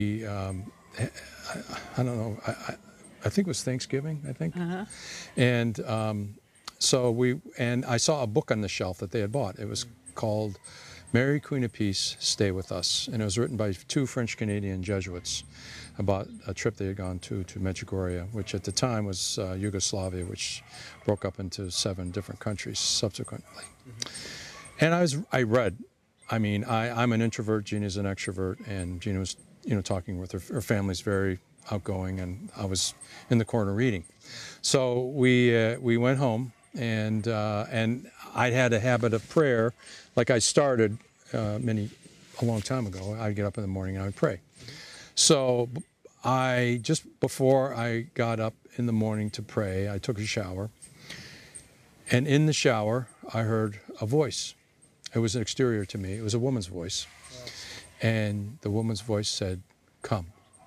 um, I don't know, I think it was Thanksgiving, I think. Uh-huh. And and I saw a book on the shelf that they had bought. It was called Mary, Queen of Peace, Stay With Us. And it was written by two French-Canadian Jesuits about a trip they had gone to Medjugorje, which at the time was Yugoslavia, which broke up into 7 different countries subsequently. And I read. I mean, I'm an introvert, Gina's an extrovert, and Gina was, talking with her family's very outgoing, and I was in the corner reading. So we went home, and I had a habit of prayer, like I started a long time ago. I'd get up in the morning and I would pray. So just before I got up in the morning to pray, I took a shower, and in the shower I heard a voice. It was an exterior to me. It was a woman's voice. And the woman's voice said, "Come."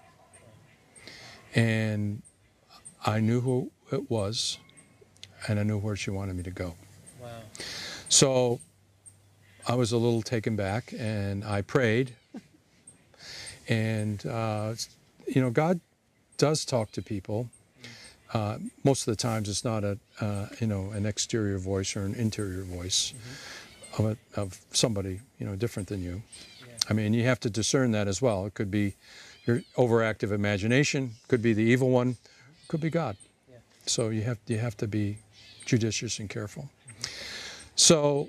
And I knew who it was, and I knew where she wanted me to go. Wow. So I was a little taken back, and I prayed. And, God does talk to people. Most of the times it's not an exterior voice or an interior voice. Of somebody, different than you. Yeah. I mean, you have to discern that as well. It could be your overactive imagination, could be the evil one, could be God. Yeah. So you have to be judicious and careful. So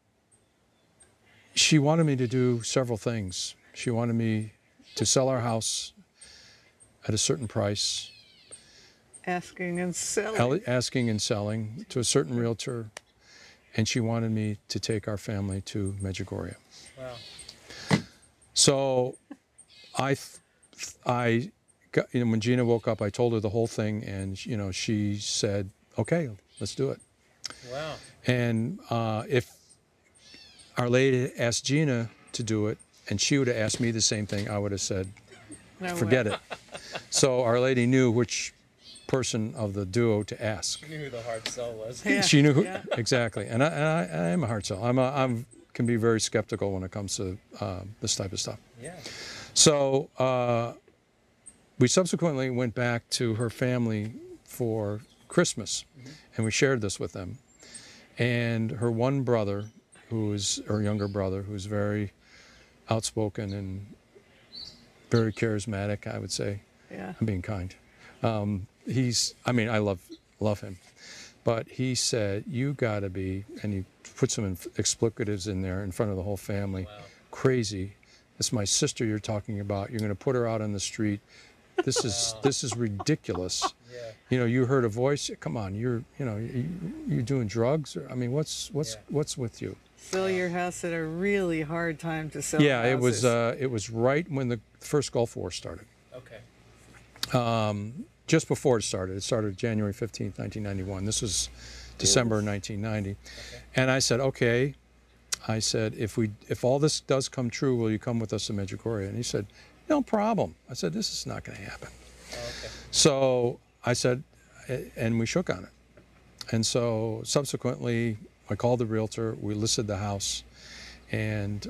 she wanted me to do several things. She wanted me to sell our house at a certain price. Asking and selling. Asking and selling to a certain realtor. And she wanted me to take our family to Medjugorje. Wow. So I got, when Gina woke up, I told her the whole thing, and she said, "Okay, let's do it." Wow. And if Our Lady asked Gina to do it, and she would have asked me the same thing, I would have said, No "Forget way. it." So Our Lady knew which person of the duo to ask. You knew who the hard sell was. Yeah. She knew who, Yeah. exactly, and I am a hard sell. Can be very skeptical when it comes to this type of stuff. Yeah. So we subsequently went back to her family for Christmas, and we shared this with them. And her one brother, her younger brother, who's very outspoken and very charismatic, I would say. Yeah. I'm being kind. I love him. But he said, "You gotta be," and he put some explicatives in there in front of the whole family. Wow. "Crazy. It's my sister you're talking about. You're gonna put her out on the street. This is ridiculous. Yeah. You heard a voice. Come on, you're doing drugs? Or, I mean, what's with you?" Sell your house at a really hard time to sell Yeah, houses. it was right when the first Gulf War started. Okay. Just before it started. It started January 15th, 1991. This was December 1990. Okay. And I said, "Okay." I said, if all this does come true, will you come with us to Medjugorje? And he said, "No problem." I said, "This is not going to happen." Oh, okay. So I said, and we shook on it. And so subsequently, I called the realtor, we listed the house, and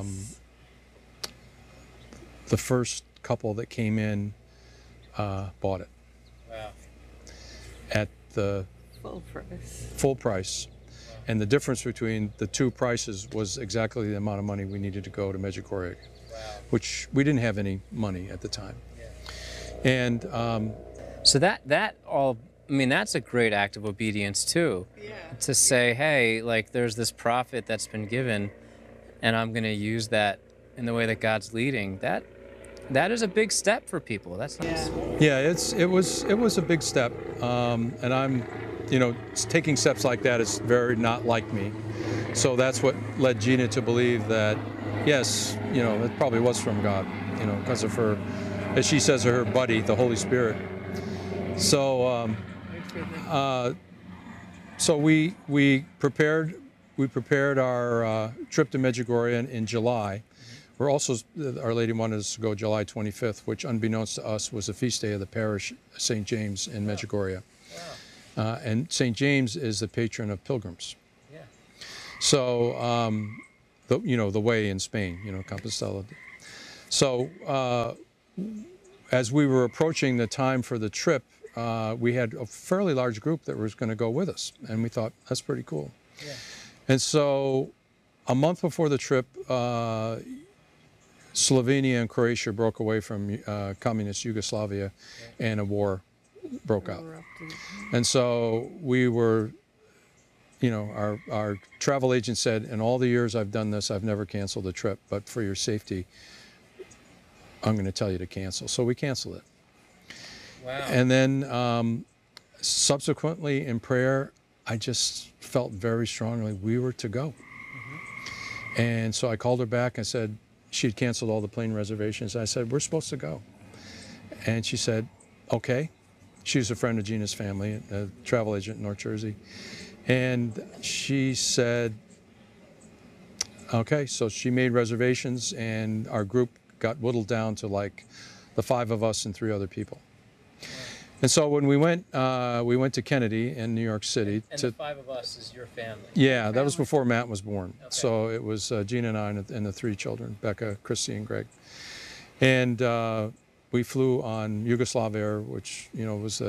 the first couple that came in bought it Wow. at the Full price. full price. And the difference between the two prices was exactly the amount of money we needed to go to Medjugorje, Wow. which we didn't have any money at the time. Yeah. And So that all, I mean, that's a great act of obedience too. Yeah. To say, hey, like there's this profit that's been given, and I'm going to use that in the way that God's leading. That is a big step for people. That's not Yeah. small. yeah, it was a big step, and I'm, taking steps like that is very not like me. So that's what led Gina to believe that, yes, it probably was from God, because of her, as she says, her buddy, the Holy Spirit. So so we prepared our trip to Medjugorje in July. We're also, Our Lady wanted us to go July 25th, which unbeknownst to us was a feast day of the parish St. James in Medjugorje. Wow. And St. James is the patron of pilgrims. Yeah. So, the way in Spain, Compostela. So as we were approaching the time for the trip, we had a fairly large group that was going to go with us, and we thought that's pretty cool. Yeah. And so, a month before the trip, Slovenia and Croatia broke away from communist Yugoslavia, and a war broke out. Erupted. And so we were, you know, our travel agent said, in all the years I've done this, I've never canceled a trip, but for your safety, I'm going to tell you to cancel. So we canceled it. Wow. And then subsequently in prayer, I just felt very strongly we were to go. And so I called her back and said, she had canceled all the plane reservations. I said, we're supposed to go. And she said, okay. She's a friend of Gina's family, a travel agent in North Jersey. And she said, okay. So she made reservations, and our group got whittled down to like the 5 of us and 3 other people. And so when we went to Kennedy in New York City. And the 5 of us is your family. Yeah, that was before Matt was born. Okay. So it was Gina and I and the 3 children, Becca, Christy, and Greg. And we flew on Yugoslav Air, which, you know, it's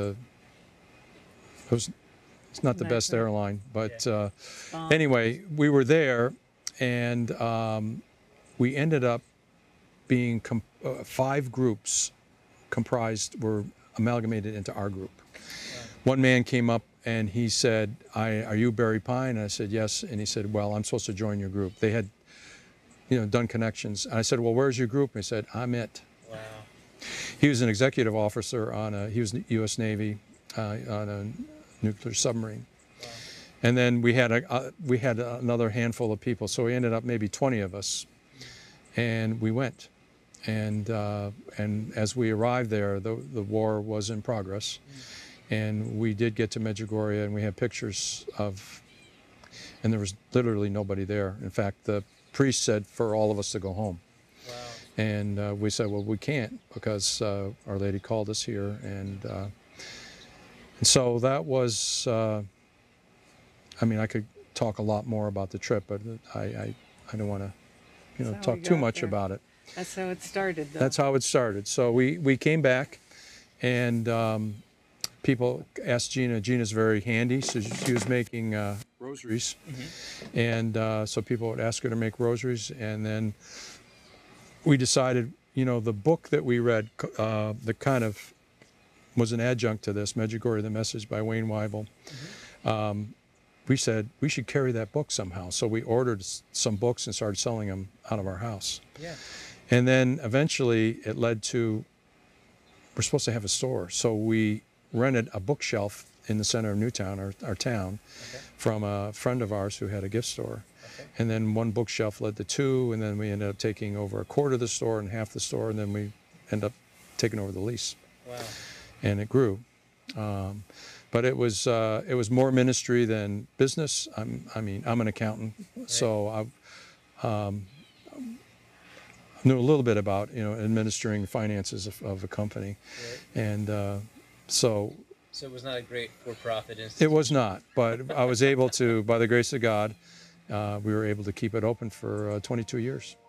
not the best Nightmare. airline. But anyway, we were there, and we ended up being 5 groups were amalgamated into our group. One man came up and he said, are you Barry Pine? And I said, yes. And he said, well, I'm supposed to join your group. They had, you know, done connections. And I said, well, where's your group? And he said, I'm it. Wow. He was an executive officer he was U.S. Navy on a nuclear submarine. Wow. And then we had another handful of people. So we ended up maybe 20 of us. And we went. And as we arrived there, the war was in progress. And we did get to Medjugorje, and we had pictures and there was literally nobody there. In fact, the priest said for all of us to go home. Wow. And we said, well, we can't, because Our Lady called us here. And so that was, I mean, I could talk a lot more about the trip, but I don't want to, you know, That's how we talk too got much there. about it. That's how it started, though. That's how it started. So we came back, and people asked Gina. Gina's very handy, so she was making rosaries. And so people would ask her to make rosaries. And then we decided, you know, the book that we read that kind of was an adjunct to this, Medjugorje, The Message by Wayne Weibel. We said we should carry that book somehow. So we ordered some books and started selling them out of our house. Yeah. And then eventually it led to, we're supposed to have a store. So we rented a bookshelf in the center of Newtown, our town, from a friend of ours who had a gift store. Okay. And then one bookshelf led to 2, and then we ended up taking over a quarter of the store and half the store, and then we ended up taking over the lease. Wow. And it grew. But it was more ministry than business. I mean, I'm an accountant, right. So I knew a little bit about, you know, administering finances of a company, right. And so it was not a great for-profit institution. It was not, but I was able to, by the grace of God, we were able to keep it open for 22 years.